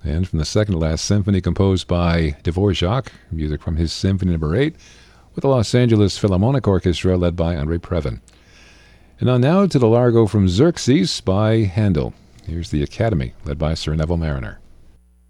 And from the second to last symphony composed by Dvorak, music from his Symphony No. 8, with the Los Angeles Philharmonic Orchestra led by Andrei Previn. And now to the Largo from Xerxes by Handel. Here's the Academy, led by Sir Neville Mariner.